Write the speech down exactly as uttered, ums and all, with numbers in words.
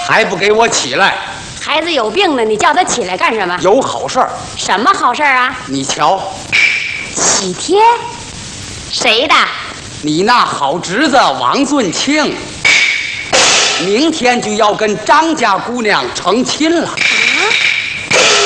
还不给我起来？ 孩子有病呢，你叫他起来干什么？ 有好事儿。 什么好事儿啊？ 你瞧， 喜帖，谁的？ 你那好侄子王俊庆，明天就要跟张家姑娘成亲了。 啊？